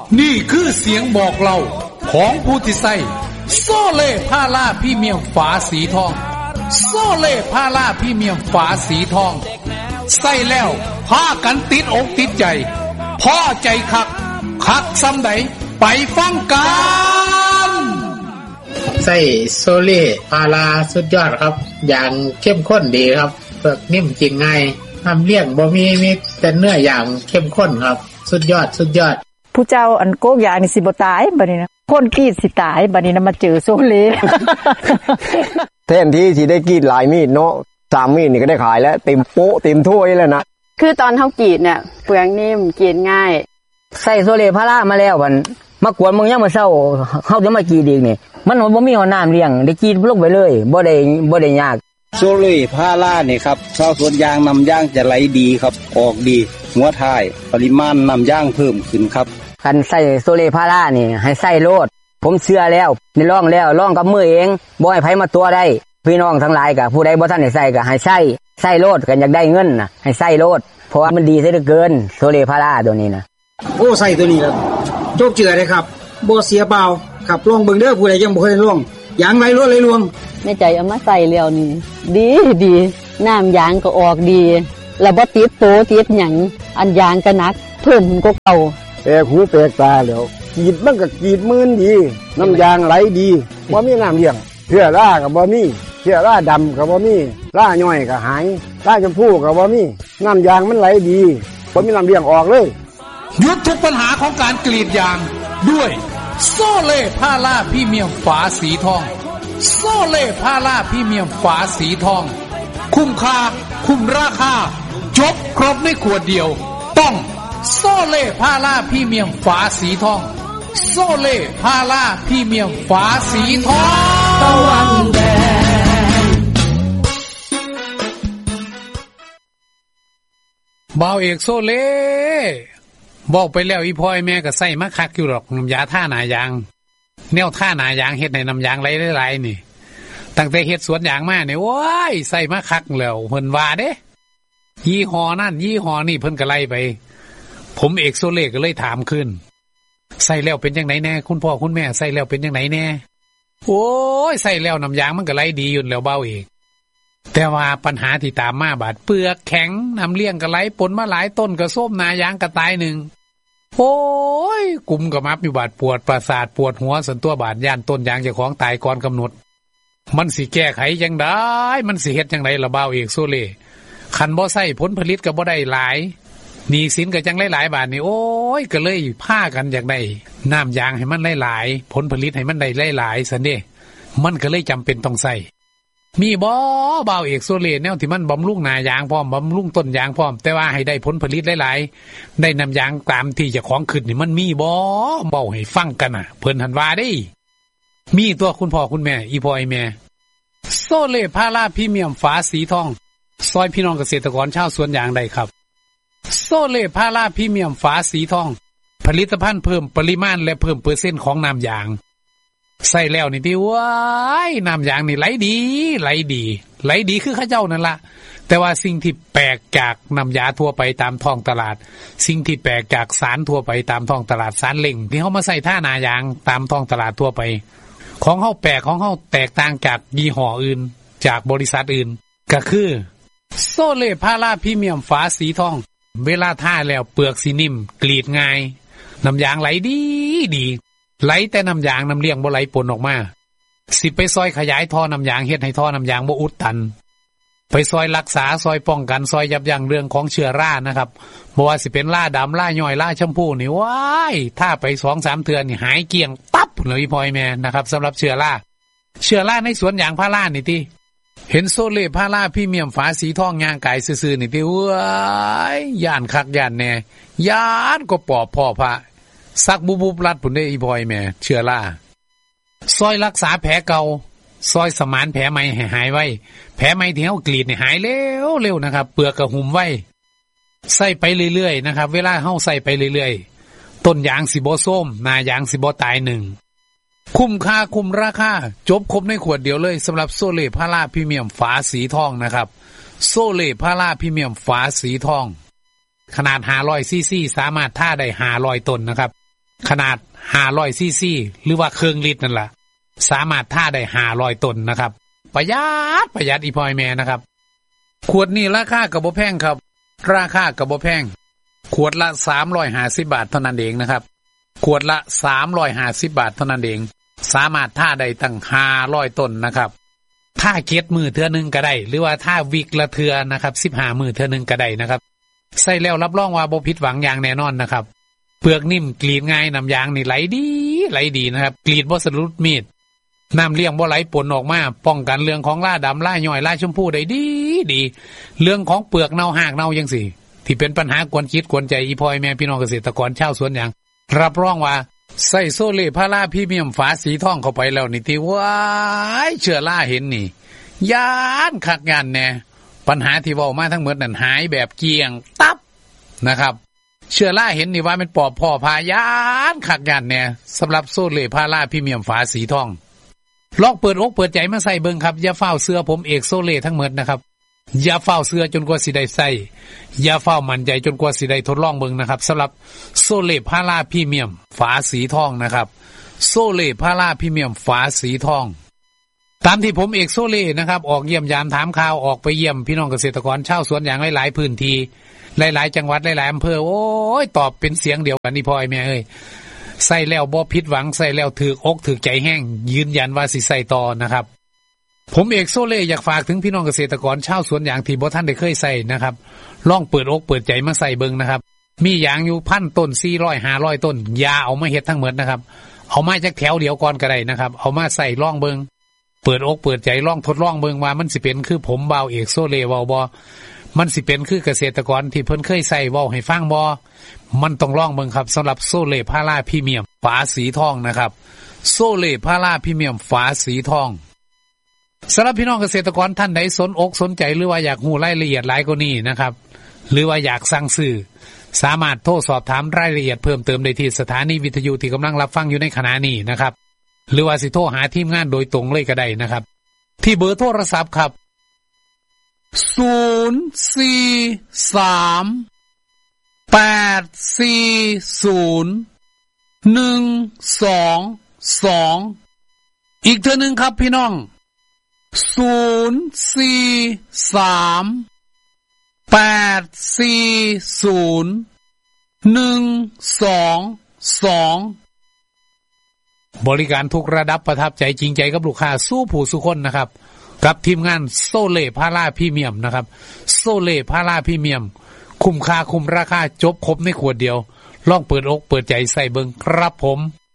นี่คือเสียงบอกเล่าของผู้ที่ใส่โซเล่พาราพรีเมียมฝาสีทองโซเล่พาราพรีเมียมฝาสีทองใส่แล้วพากันติดอกติดใจพอใจคักซ้ำใดไปฟังกันใส่โซเล่พาราสุดยอดครับอย่างเข้มข้นดีครับเปลือกนิ่มกินง่ายทำเลี้ยงบ่มีแต่เนื้ออย่างเข้มข้นครับสุดยอดผู้เจ้าอันโกกยานี่สิบ่ตายบัดนี้นะคนกรีดสิตายบัดนี้นะมาเจอโซเล่แทนที่สิได้กรีดหลายมีดเนาะ3มีดนี่ก็ได้ขายแล้วเต็มโป๊ะเต็มถ้วยแล้วนะคือตอนเฮากรีดเนี่ยเปลือกนิ่มกรีดง่ายใส่โซเล่พารามาแล้วมันมากวนมึงยังมาเศร้าเฮาจะมากรีดอีกนี่มันบ่มีน้ำเลี้ยงได้กรีดลงไปเลยบ่ได้ยากโซเล่พารานี่ครับชาวสวนยางนำยางจะไหลดีครับออกดีหัวท้ายปริมาณนำยางเพิ่มขึ้นครับคันใส่โซเล่พารานี่ให้ใส่โลดผมเชื่อแล้วนี่ลองกับมือเองบ่ให้ไผมาตัวได้พี่น้องทั้งหลายก็ผู้ใดบ่ทันได้ใส่ก็ให้ใส่โลดกันอยากได้เงินน่ะให้ใส่โลดเพราะว่ามันดีซะเหลือเกินโซเล่พาราตัวนี้นะโอ้ใส่ตัวนี้ครับจบเจือเลยครับบ่เสียเปล่าขับลองเบิ่งเด้อผู้ใดยังบ่เคยลองยางไหลรวดไหลรวงในใจเอามาใส่แล้วนี่ดีน้ำยางก็ออกดีแล้วบ่ติดโตติดหยังอันยางก็หนักเพิ่มกว่าเก่าแปลกหูแปลกตาแล้วกรีดมันก็กรีดมื่นดีน้ำยางไหลดีบ่มีน้ำเลี้ยงเชื้อราก็บ่มีเชื้อราดำก็บ่มีราย่อยก็หายราชมพูก็บ่มีน้ำยางมันไหลดีบ่มีน้ำเลี้ยงออกเลยหยุดทุกปัญหาของการกรีดยางด้วยโซเล่พาราพรีเมียมฝาสีทองโซเล่พาราพรีเมียมฝาสีทองคุ้มค่าคุ้มราคาจบครบในขวดเดียวต้องโซเล่พาราพรีเมียมฝาสีทองโซเล่พาราพรีเมียมฝาสีทองตะวันแดงบ่าวเอกโซเล่บอกไปแล้วอีพ่อไอ้แม่ก็ใส่มาคักอยู่หรอกน้ำยาท่าหนายางแนวท่าหนายางเฮ็ดให้น้ำยางไหลๆนี่ตั้งแต่เฮ็ดสวนยางมาเนี่ยโอ้ยใส่มาคักแล้วเพิ่นว่าเด้ยี่ห้อนั่นยี่ห้อนี่เพิ่นก็ไล่ไปผมเอกโซเล่ก็เลยถามขึ้นใส่แล้วเป็นจังได๋แน่คุณพ่อคุณแม่ใส่แล้วเป็นจังได๋แน่โอ้ยใส่แล้วน้ำยางมันก็ไหลดีอยู่แล้วเบาเอกแต่ว่าปัญหาที่ตามมาบาดเปลือกแข็งน้ำเลี้ยงก็ไหลปนมาหลายต้นก็ส้มนายางก็ตายหนึ่งโอ้ยกุมกับมับอยู่บาดปวดประสาทปวดหัวส่วนตัวบาดย่านต้นยางเจ้าของตายก่อนกำหนดมันสิแก้ไขจังได๋มันสิเฮ็ดจังได๋ล่ะบ่าวเอกโซเล่คันบ่ใส่ผลผลิตก็บ่ได้หลายหนี้สินก็จังหลายๆบาทนี่โอ้ยก็เลยพากันอยากได้น้ำยางให้มันหลายๆผลผลิตให้มันได้หลายๆซั่นเด้มันก็เลยจำเป็นต้องใส่มีบ่บ่าวเอกโซเล่แนวที่มันบำรุงหน้ายางพร้อมบำรุงต้นยางพร้อมแต่ว่าให้ได้ผลผลิตหลายๆได้น้ำยางตามที่เจ้าของขึ้นนี่มันมีบ่เว้าให้ฟังกันน่ะเพิ่นหันว่าเด้มีตัวคุณพ่อคุณแม่อีพ่ออีแม่โซเล่พาราพรีเมียมฝาสีทองซอยพี่น้องเกษตรกรชาวสวนยางได้ครับโซเล่พาราพรีเมียมฝาสีทองผลิตภัณฑ์เพิ่มปริมาณและเพิ่มเปอร์เซ็นต์ของน้ำยางใส่แล้วนี่ที่ว้ายน้ำยางนี่ไหลดีคือข้าเจ้านั่นละแต่ว่าสิ่งที่แปลกจากน้ำยาทั่วไปตามท้องตลาดสิ่งที่แปลกจากสารทั่วไปตามท้องตลาดสารเล่งที่เขามาใส่ท่านายางตามท้องตลาดทั่วไปของเขาแปลกของเขาแตกต่างจากยี่ห้ออื่นจากบริษัทอื่นก็คือโซเล่พาราพรีเมียมฝาสีทองเวลาท่าแล้วเปลือกสีนิ่มกรีดง่ายน้ำยางไหลดีไหลแต่น้ำยางน้ำเลี้ยงบ่ไหลปนออกมาสิไปซอยขยายท่อน้ำยางเฮ็ดให้ท่อน้ำยางบ่อุดตันไปซอยรักษาซอยป้องกันซอยยับยั้งเรื่องของเชื้อรานะครับบ่ว่าสิเป็นราดำราย่อยราชมพูนี่ว้ายถ้าไป 2-3 เดือนนี่หายเกลี้ยงปั๊บเลยพ่อแม่นะครับสำหรับเชื้อราในสวนยางพารานี่ติเห็นโซเล่พาราพรีเมียมฝาสีทองย่างกายซื่อๆนี่ติว้ายย่านคักย่านแน่ย่านก็ปอบพ่อพระสักบุบรัดผุนได้อีพอยแม่เชื้อราซอยรักษาแผลเก่าซอยสมานแผลใหม่ให้หายไว้แผลใหม่ที่เฮากรีดนี่หายเร็วนะครับเปลือกก็หุ้มไว้ใส่ไปเรื่อยๆนะครับเวลาเฮาใส่ไปเรื่อยๆต้นยางสิบ่ส้มหน้ายางสิบ่ตายหนึ่งคุ้มค่าคุ้มราคาจบครบในขวดเดียวเลยสำหรับโซเล่พาราพรีเมียมฝาสีทองนะครับโซเล่พาราพรีเมียมฝาสีทองขนาด500ซีซีสามารถท่าได้500ต้นนะครับขนาด500ซีซีหรือว่าเครื่องลิตรนั่นล่ะสามารถท่าได้500ต้นนะครับประหยัดอีพ่อแม่นะครับขวดนี้ราคาก็บ่แพงครับราคาก็บ่แพงขวดละ350บาทเท่านั้นเองนะครับขวดละ350บาทเท่านั้นเองสามารถท่าได้ตั้ง500ต้นนะครับท่าเก็ดมือเทื่อนึงก็ได้หรือว่าท่าวิกละเทื่อนะครับ15มือเทื่อนึงก็ได้นะครับใส่แล้วรับรองว่าบ่ผิดหวังอย่างแน่นอนนะครับเปลือกนิ่มกรีดง่ายน้ำยางนี่ไหลดีนะครับกรีดบ่สะดุดมีดน้ำเลี้ยงบ่ไหลปนออกมาป้องกันเรื่องของล่าดำล่าย่อยล่าชมพูได้ดีเรื่องของเปลือกเน่าหากเน่าจังซี่ที่เป็นปัญหากวนคิดกวนใจอีพ่อแม่พี่น้องเกษตรกรชาวสวนยางรับรองว่าใส่โซเล่พาราพรีเมียมฝาสีทองเข้าไปแล้วนี่ที่ว้ายเชื้อราเห็นนี่ย่านคักงานแน่ปัญหาที่เว้ามาทั้งหมดนั่นหายแบบเกลี้ยงตับนะครับเชื้อราเห็นนี่ว่าเป็นปอบพ่อพายานคักงานแน่สำหรับโซเล่พาราพรีเมียมฝาสีทองลองเปิดอกเปิดใจมาใส่เบิ่งครับอย่าเฝ้าเสื้อผมเอกโซเล่ทั้งหมดนะครับอย่าเฝ้าเสื้อจนกว่าสิได้ใส่อย่าเฝ้ามั่นใจจนกว่าสิได้ทดลองเบิ่งนะครับสำหรับโซเล่พาราพรีเมียมฝาสีทองนะครับโซเล่พาราพรีเมียมฝาสีทองตามที่ผมเอกโซเล่นะครับออกเยี่ยมยามถามข่าวออกไปเยี่ยมพี่น้องเกษตรกรชาวสวนยางหลายๆพื้นที่หลายๆจังหวัดหลายๆอำเภอโอ้ยตอบเป็นเสียงเดียวกันนี่พ่อแม่เอ้ยใส่แล้วบ่ผิดหวังใส่แล้วถูกอกถูกใจแห้งยืนยันว่าสิใส่ต่อนะครับผมเอกโซเล่อยากฝากถึงพี่น้องเกษตรกรชาวสวนยางที่บ่ท่านได้เคยใส่นะครับลองเปิดอกเปิดใจมาใส่เบิ่งนะครับมียางอยู่1,000 ต้น400 500ต้นอย่าเอามาเฮ็ดทั้งหมดนะครับเอามาจากแถวเดียวก่อนก็ได้นะครับเอามาใส่ลองเบิ่งเปิดอกเปิดใจลองทดลองเบิ่งว่ามันสิเป็นคือผมบ่าวเอกโซเล่เว้าบ่มันสิเป็นคือเกษตรกรที่เพิ่นเคยใส่เว้าให้ฟังบ่มันต้องลองเบิ่งครับสำหรับโซเล่พาราพรีเมียมฝาสีทองนะครับโซเล่พาราพรีเมียมฝาสีทองสำหรับพี่น้องเกษตรกรท่านใดสนอกสนใจหรือว่าอยากรู้รายละเอียดหลายกว่านี้นะครับหรือว่าอยากสั่งซื้อสามารถโทรสอบถามรายละเอียดเพิ่มเติมได้ที่สถานีวิทยุที่กำลังรับฟังอยู่ในขณะนี้นะครับหรือว่าสิโทรหาทีมงานโดยตรงเลยก็ได้นะครับที่เบอร์โทรศัพท์ครับ043-840-122อีกเทื่อนึงครับพี่น้อง043-840-122บริการทุกระดับประทับใจจริงใจกับลูกค้าสู้ผู้สู้คนนะครับกับทีมงานโซเล่พาราพรีเมียมนะครับโซเล่พาราพรีเมียมคุ้มค่าคุ้มราคาจบครบในขวดเดียวลองเปิดอกเปิดใจใส่เบิ่งครับผม